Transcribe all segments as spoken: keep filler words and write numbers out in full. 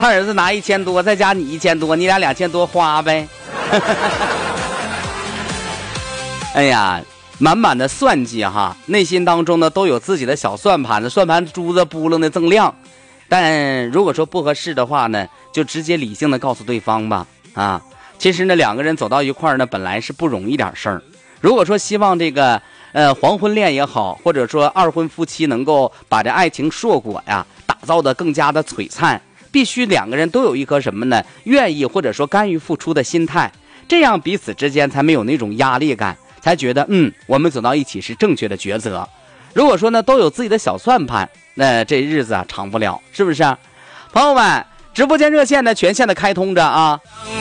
他儿子拿一千多，再加你一千多，你俩两千多花呗。哎呀，满满的算计哈，内心当中呢都有自己的小算盘，算盘珠子扑棱的锃亮。但如果说不合适的话呢，就直接理性的告诉对方吧。啊，其实呢两个人走到一块儿呢，本来是不容易点事儿。如果说希望这个呃黄昏恋也好，或者说二婚夫妻能够把这爱情硕果呀打造的更加的璀璨，必须两个人都有一颗什么呢？愿意或者说甘于付出的心态，这样彼此之间才没有那种压力感，才觉得嗯我们走到一起是正确的抉择。如果说呢都有自己的小算盘，那这日子啊长不了，是不是啊？朋友们，直播间热线呢全线的开通着啊。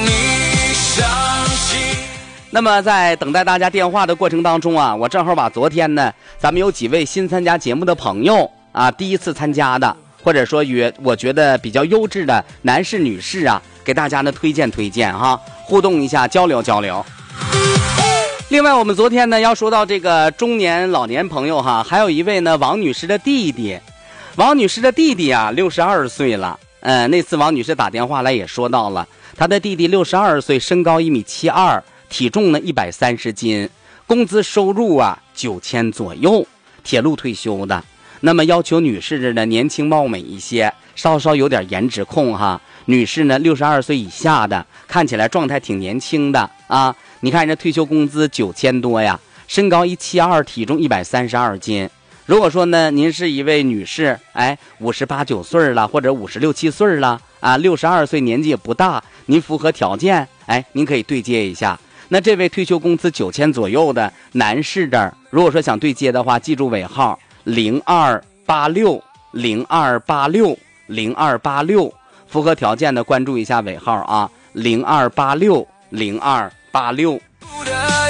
那么在等待大家电话的过程当中啊，我正好把昨天呢咱们有几位新参加节目的朋友啊，第一次参加的，或者说与我觉得比较优质的男士女士啊，给大家呢推荐推荐哈，互动一下，交流交流。另外我们昨天呢要说到这个中年老年朋友哈，还有一位呢王女士的弟弟。王女士的弟弟啊六十二岁了，呃那次王女士打电话来也说到了，她的弟弟六十二岁，身高一米七二，体重呢一百三十斤，工资收入啊九千左右，铁路退休的。那么要求女士呢年轻貌美一些，稍稍有点颜值控哈。女士呢六十二岁以下的，看起来状态挺年轻的啊。你看人家退休工资九千多呀，身高一七二，体重一百三十二斤。如果说呢您是一位女士，哎五十八九岁了，或者五十六七岁了啊，六十二岁年纪也不大，您符合条件，哎您可以对接一下。那这位退休工资九千左右的男士这儿，如果说想对接的话，记住尾号零二八六零二八六零二八六，符合条件的关注一下尾号啊，零二八六零二八六。